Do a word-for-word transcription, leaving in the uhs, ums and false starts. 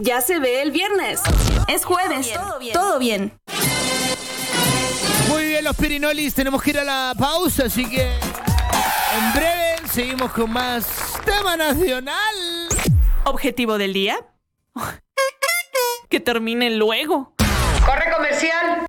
Ya se ve el viernes. Es jueves. Todo bien. Todo bien. Muy bien, los Pirinolis, tenemos que ir a la pausa, así que en breve seguimos con más tema nacional. ¿Objetivo del día? Que termine luego. ¡Corre comercial!